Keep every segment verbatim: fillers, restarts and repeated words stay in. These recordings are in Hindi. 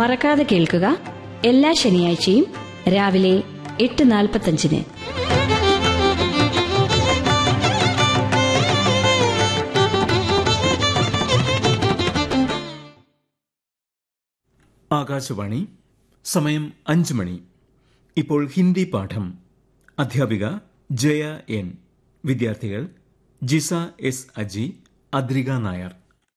മറക്കാതെ കേൾക്കുക എല്ലാ ശനിയാഴ്ചയും രാവിലെ എട്ട് നാൽപ്പത്തഞ്ചിന്. ആകാശവാണി. സമയം അഞ്ച് മണി. ഇപ്പോൾ ഹിന്ദി പാഠം. അധ്യാപിക ജയ എൻ. വിദ്യാർത്ഥികൾ ജിസ എസ് അജി, अद्रिका नायर.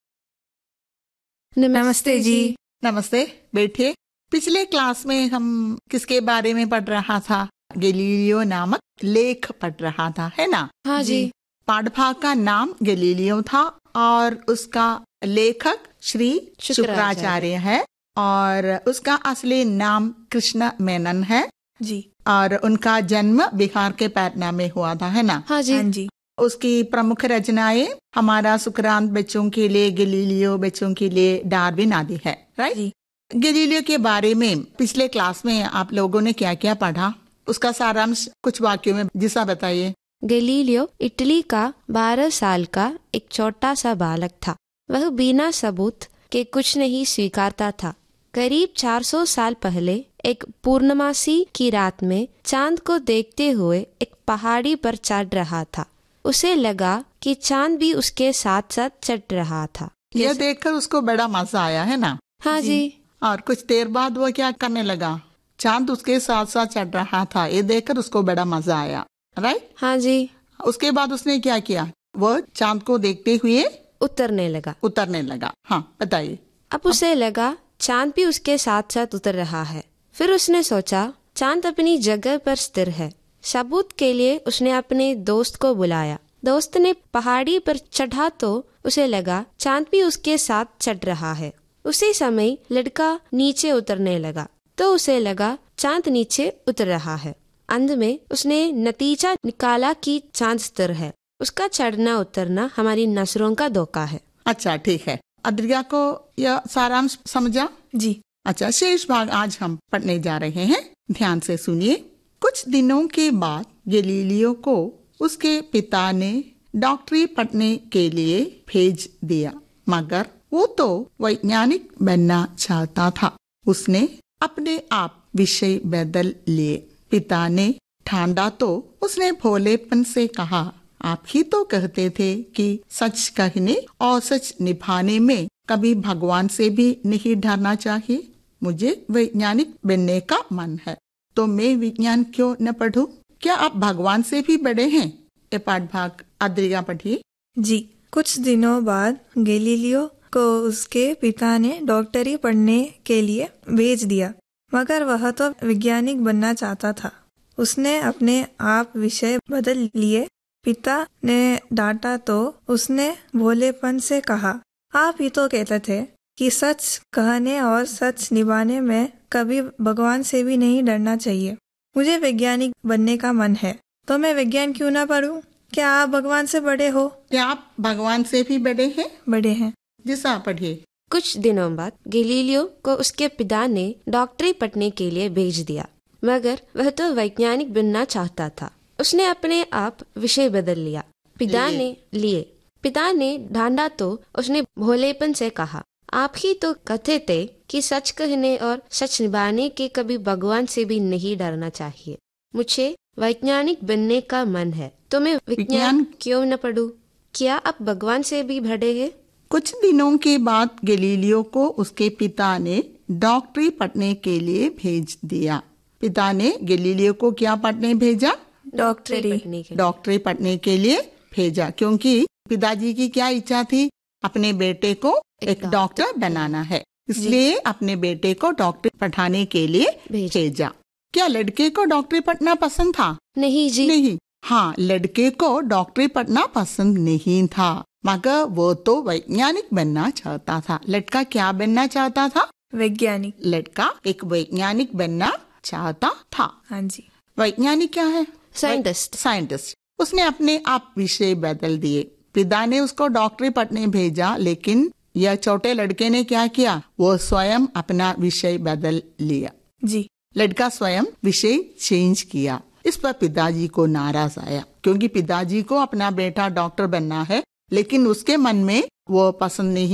नमस्ते जी. नमस्ते, बैठिए. पिछले क्लास में हम किसके बारे में पढ़ रहा था? गैलीलियो नामक लेख पढ़ रहा था, है ना? हाँ जी. पाठभाग का नाम गैलीलियो था और उसका लेखक श्री शुक्राचार्य है और उसका असली नाम कृष्ण मेनन है जी. और उनका जन्म बिहार के पटना में हुआ था, है ना? हाँ जी. हाँ जी. उसकी प्रमुख रचनाएं हमारा सुकरांत बच्चों के लिए, गैलीलियो बच्चों के लिए, डार्विन आदि है, राइट? गैलीलियो के बारे में पिछले क्लास में आप लोगों ने क्या क्या पढ़ा, उसका सारांश कुछ वाक्यों में जिसा बताइए. गैलीलियो इटली का बारह साल का एक छोटा सा बालक था. वह बिना सबूत के कुछ नहीं स्वीकारता था. करीब चार सौ साल पहले एक पूर्णमासी की रात में चांद को देखते हुए एक पहाड़ी पर चढ़ रहा था. उसे लगा कि चांद भी उसके साथ साथ चढ़ रहा था. यह देखकर उसको बड़ा मजा आया, है ना? हाँ जी. और कुछ देर बाद वो क्या करने लगा? चांद उसके साथ साथ चढ़ रहा था, ये देखकर उसको बड़ा मजा आया, राइट? हाँ जी. उसके बाद उसने क्या किया? वो चांद को देखते हुए उतरने लगा. उतरने लगा. हाँ, बताइए. अब उसे लगा चांद भी उसके साथ साथ उतर रहा है. फिर उसने सोचा चांद अपनी जगह पर स्थिर है. सबूत के लिए उसने अपने दोस्त को बुलाया. दोस्त ने पहाड़ी पर चढ़ा तो उसे लगा चांद भी उसके साथ चढ़ रहा है. उसी समय लड़का नीचे उतरने लगा तो उसे लगा चांद नीचे उतर रहा है. अंत में उसने नतीजा निकाला कि चांद स्थिर है. उसका चढ़ना उतरना हमारी नजरों का धोखा है. अच्छा, ठीक है. अद्रिका को यह सारांश समझा? जी. अच्छा, शेष भाग आज हम पढ़ने जा रहे हैं. ध्यान से सुनिए. कुछ दिनों के बाद गैलीलियो को उसके पिता ने डॉक्टरी पढ़ने के लिए भेज दिया, मगर वो तो वैज्ञानिक बनना चाहता था. उसने अपने आप विषय बदल लिए. पिता ने ठाना तो उसने भोलेपन से कहा, आप ही तो कहते थे कि सच कहने और सच निभाने में कभी भगवान से भी नहीं डरना चाहिए. मुझे वैज्ञानिक बनने का मन है, तो मैं विज्ञान क्यों न पढ़ूं? क्या आप भगवान से भी बड़े हैं? ये पाठ भाग अद्रिका पढ़िए. जी. कुछ दिनों बाद गैलीलियो को उसके पिता ने डॉक्टरी पढ़ने के लिए भेज दिया, मगर वह तो वैज्ञानिक बनना चाहता था. उसने अपने आप विषय बदल लिए. पिता ने डांटा तो उसने भोलेपन से कहा, आप ही तो कहते थे कि सच कहने और सच निभाने में कभी भगवान से भी नहीं डरना चाहिए. मुझे वैज्ञानिक बनने का मन है, तो मैं विज्ञान क्यों ना पढ़ूं? क्या आप भगवान से बड़े हो? क्या आप भगवान से भी बड़े हैं? बड़े हैं. जिसा पढ़िए. कुछ दिनों बाद गैलीलियो को उसके पिता ने डॉक्टरी पढ़ने के लिए भेज दिया, मगर वह तो वैज्ञानिक बनना चाहता था. उसने अपने आप विषय बदल लिया. पिता ने लिए पिता ने ढांढा तो उसने भोलेपन से कहा, आप ही तो कहते थे कि सच कहने और सच निभाने के कभी भगवान से भी नहीं डरना चाहिए. मुझे वैज्ञानिक बनने का मन है, तो मैं विज्ञान क्यों न पढ़ूं? क्या आप भगवान से भी बड़े हैं? कुछ दिनों के बाद गैलीलियो को उसके पिता ने डॉक्टरी पढ़ने के लिए भेज दिया. पिता ने गैलीलियो को क्या पढ़ने भेजा? डॉक्टरी. डॉक्टरी पढ़ने के लिए भेजा, क्योंकि पिताजी की क्या इच्छा थी? अपने बेटे को एक डॉक्टर बनाना है, इसलिए अपने बेटे को डॉक्टरी पढ़ाने के लिए भेजा. क्या लड़के को डॉक्टरी पढ़ना पसंद था? नहीं जी. नहीं. हाँ, लड़के को डॉक्टरी पढ़ना पसंद नहीं था, मगर वो तो वैज्ञानिक बनना चाहता था. लड़का क्या बनना चाहता था? वैज्ञानिक. लड़का एक वैज्ञानिक बनना चाहता था. हाँ जी. वैज्ञानिक क्या है? साइंटिस्ट. साइंटिस्ट. उसने अपने आप विषय बदल दिए. पिता ने उसको डॉक्टरी पढ़ने भेजा, लेकिन यह छोटे लड़के ने क्या किया? वो स्वयं अपना विषय बदल लिया. जी. लड़का स्वयं विषय चेंज किया. इस पर पिताजी को नाराज आया, क्योंकि पिताजी को अपना बेटा डॉक्टर बनना है, लेकिन उसके मन में वो पसंद नहीं